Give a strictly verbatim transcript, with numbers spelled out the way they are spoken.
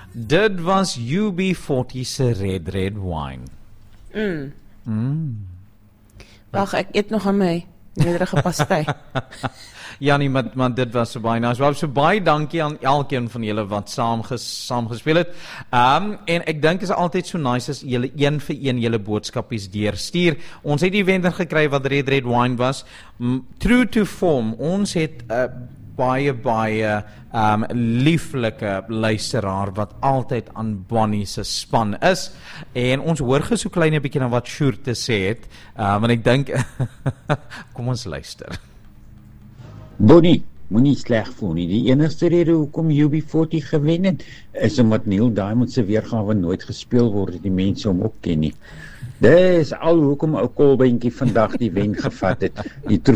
Dit was U B forty se Red Red Wine. Mm. Mm. Wag, ek eet nog aan my nederige pastei. Ja nie, maar, maar dit was so baie nice. Wel, so baie dankie aan elkeen van julle wat saam ges, saam gespeel het. Um, en ek dink is altyd so nice as julle een vir een julle boodskapies deurstuur. Ons het die wender gekry wat Red Red Wine was. M, true to form, ons het uh, baie baie um, lieflike luisteraar wat altyd aan Bonnie se span is. En ons hoor gesoek so klein 'n bietjie na wat Sjoerd te sê het. Um, en ek dink kom ons luister. Bonnie, moenie sleg voel nie. Die enigste rede hoekom U B forty gewen het, is omdat Neil Diamond se weergawe nooit gespeel word, dat die mense hom ook ken nie. Dis al hoekom ou Kolbeentjie vandag die wen gevat het. Die